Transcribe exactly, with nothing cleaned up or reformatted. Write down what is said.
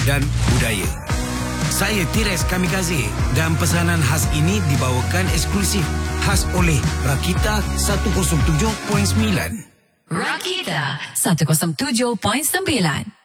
dan budaya. Saya Tires Kamikaze dan pesanan khas ini dibawakan eksklusif khas oleh Rakita seratus tujuh perpuluhan sembilan. Rakita seratus tujuh perpuluhan sembilan.